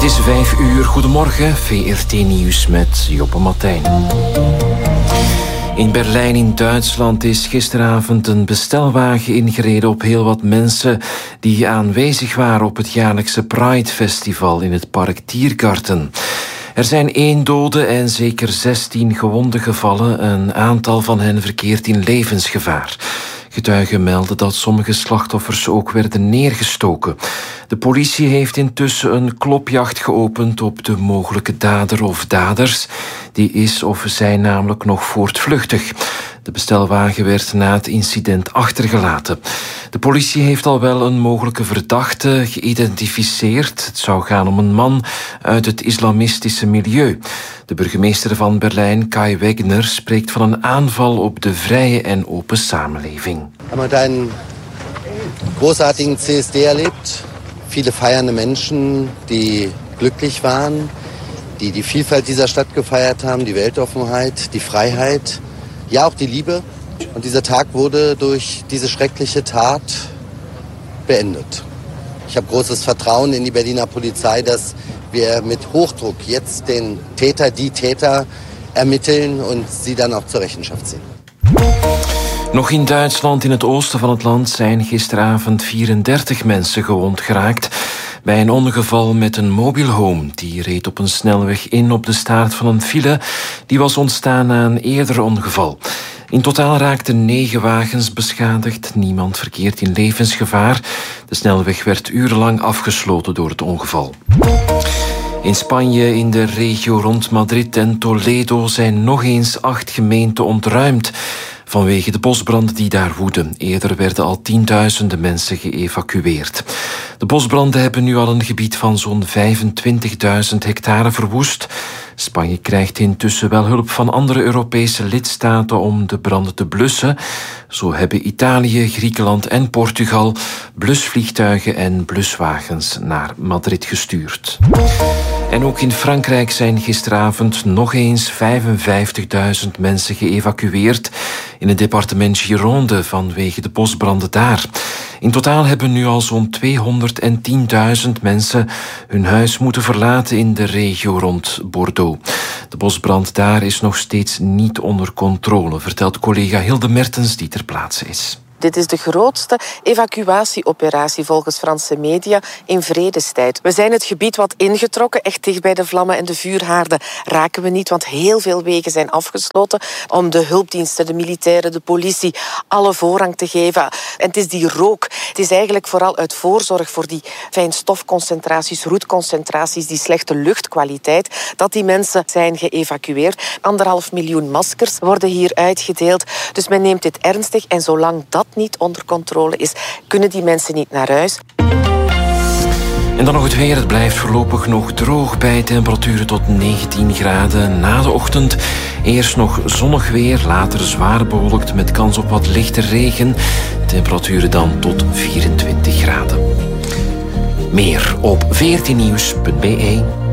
is 5:00. Goedemorgen, VRT Nieuws met Joppe Martijn. In Berlijn in Duitsland is gisteravond een bestelwagen ingereden op heel wat mensen die aanwezig waren op het jaarlijkse Pride-festival in het park Tiergarten. Er zijn 1 dode en zeker 16 gewonden gevallen. Een aantal van hen verkeert in levensgevaar. Getuigen melden dat sommige slachtoffers ook werden neergestoken. De politie heeft intussen een klopjacht geopend op de mogelijke dader of daders. Die is of zijn namelijk nog voortvluchtig. De bestelwagen werd na het incident achtergelaten. De politie heeft al wel een mogelijke verdachte geïdentificeerd. Het zou gaan om een man uit het islamistische milieu. De burgemeester van Berlijn, Kai Wegner, spreekt van een aanval op de vrije en open samenleving. We hebben een großartigen CSD erlebt. Viele feiernde Menschen, die glücklich waren, die die Vielfalt dieser Stadt gefeiert haben, die Weltoffenheit, die Freiheit, ja auch die Liebe. Und dieser Tag wurde durch diese schreckliche Tat beendet. Ich habe großes Vertrauen in die Berliner Polizei, dass wir mit Hochdruck jetzt den Täter, die Täter ermitteln und sie dann auch zur Rechenschaft ziehen. Nog in Duitsland, in het oosten van het land, zijn gisteravond 34 mensen gewond geraakt bij een ongeval met een mobile home. Die reed op een snelweg in op de staart van een file die was ontstaan na een eerder ongeval. In totaal raakten 9 wagens beschadigd. Niemand verkeert in levensgevaar. De snelweg werd urenlang afgesloten door het ongeval. In Spanje, in de regio rond Madrid en Toledo, zijn nog eens 8 gemeenten ontruimd vanwege de bosbranden die daar woeden. Eerder werden al tienduizenden mensen geëvacueerd. De bosbranden hebben nu al een gebied van zo'n 25.000 hectare verwoest. Spanje krijgt intussen wel hulp van andere Europese lidstaten om de branden te blussen. Zo hebben Italië, Griekenland en Portugal blusvliegtuigen en bluswagens naar Madrid gestuurd. En ook in Frankrijk zijn gisteravond nog eens 55.000 mensen geëvacueerd in het departement Gironde vanwege de bosbranden daar. In totaal hebben nu al zo'n 210.000 mensen hun huis moeten verlaten in de regio rond Bordeaux. De bosbrand daar is nog steeds niet onder controle, vertelt collega Hilde Mertens die ter plaatse is. Dit is de grootste evacuatieoperatie volgens Franse media in vredestijd. We zijn het gebied wat ingetrokken, echt dicht bij de vlammen en de vuurhaarden raken we niet, want heel veel wegen zijn afgesloten om de hulpdiensten, de militairen, de politie alle voorrang te geven. En het is die rook. Het is eigenlijk vooral uit voorzorg voor die fijnstofconcentraties, roetconcentraties, die slechte luchtkwaliteit, dat die mensen zijn geëvacueerd. 1,5 miljoen maskers worden hier uitgedeeld. Dus men neemt dit ernstig en zolang dat niet onder controle is, kunnen die mensen niet naar huis. En dan nog het weer. Het blijft voorlopig nog droog bij temperaturen tot 19 graden. Na de ochtend eerst nog zonnig weer, later zwaar bewolkt met kans op wat lichte regen. Temperaturen dan tot 24 graden. Meer op vrtnieuws.be.